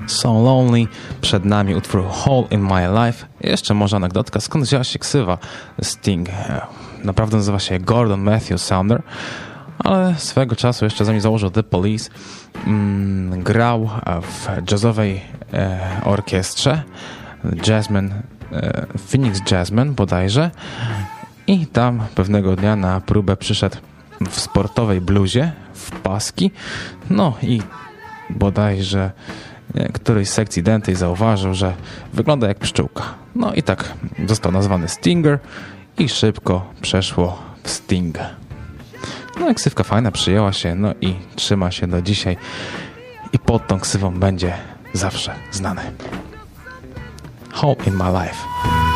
So Lonely, przed nami utwór Hole in My Life. Jeszcze może anegdotka, skąd wzięła się ksywa Sting. Naprawdę nazywa się Gordon Matthew Sounder, ale swego czasu, jeszcze zanim założył The Police, grał w jazzowej orkiestrze Phoenix Jazzmen bodajże, i tam pewnego dnia na próbę przyszedł w sportowej bluzie, w paski, no i bodajże któryś z sekcji dętej zauważył, że wygląda jak pszczółka. No i tak został nazwany Stinger i szybko przeszło w Sting. No i ksywka fajna, przyjęła się, no i trzyma się do dzisiaj i pod tą ksywą będzie zawsze znany. Hole in My Life.